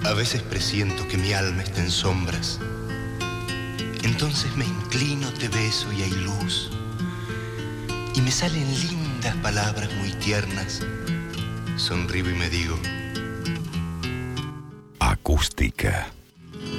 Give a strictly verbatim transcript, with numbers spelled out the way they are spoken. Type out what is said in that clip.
A veces presiento que mi alma está en sombras. Entonces me inclino, te beso y hay luz. Y me salen lindas palabras muy tiernas. Sonrío y me digo: Acústica.